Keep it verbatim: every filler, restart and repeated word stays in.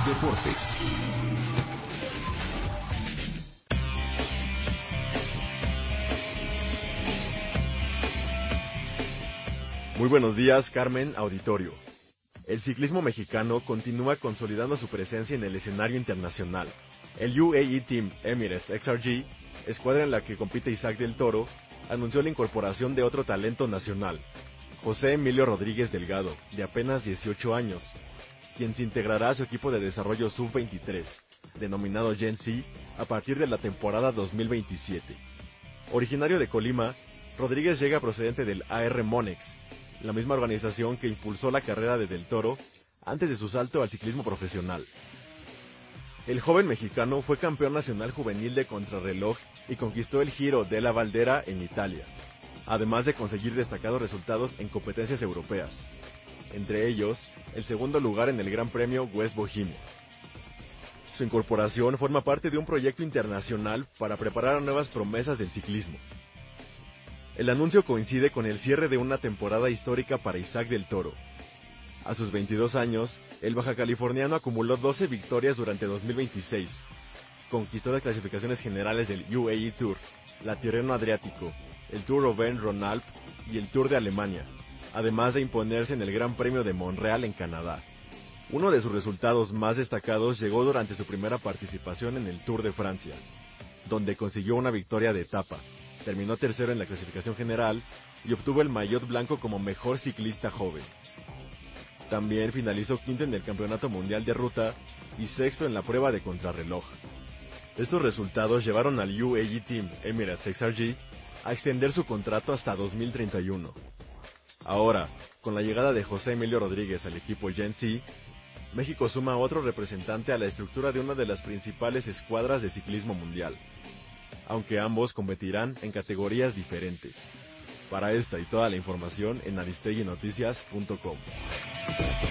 Deportes. Muy buenos días, Carmen, auditorio. El ciclismo mexicano continúa consolidando su presencia en el escenario internacional. El U A E Team Emirates X R G, escuadra en la que compite Isaac del Toro, anunció la incorporación de otro talento nacional, José Emilio Rodríguez Delgado, de apenas dieciocho años, quien se integrará a su equipo de desarrollo sub veintitrés, denominado Gen Z, a partir de la temporada dos mil veintisiete. Originario de Colima, Rodríguez llega procedente del A R Monex, la misma organización que impulsó la carrera de Del Toro antes de su salto al ciclismo profesional. El joven mexicano fue campeón nacional juvenil de contrarreloj y conquistó el Giro della Valdera en Italia, además de conseguir destacados resultados en competencias europeas, entre ellos el segundo lugar en el Gran Premio West Bohemia. Su incorporación forma parte de un proyecto internacional para preparar a nuevas promesas del ciclismo. El anuncio coincide con el cierre de una temporada histórica para Isaac del Toro. A sus veintidós años, el bajacaliforniano acumuló doce victorias durante dos mil veintiséis. Conquistó las clasificaciones generales del U A E Tour, la Tirreno Adriático, el Tour Auvergne-Rhône-Alpes y el Tour de Alemania, además de imponerse en el Gran Premio de Montreal en Canadá. Uno de sus resultados más destacados llegó durante su primera participación en el Tour de Francia, donde consiguió una victoria de etapa. Terminó tercero en la clasificación general y obtuvo el maillot blanco como mejor ciclista joven. También finalizó quinto en el Campeonato Mundial de Ruta y sexto en la prueba de contrarreloj. Estos resultados llevaron al U A E Team Emirates X R G a extender su contrato hasta dos mil treinta y uno. Ahora, con la llegada de José Emilio Rodríguez al equipo Gen Z, México suma a otro representante a la estructura de una de las principales escuadras de ciclismo mundial, aunque ambos competirán en categorías diferentes. Para esta y toda la información en aristegui noticias punto com.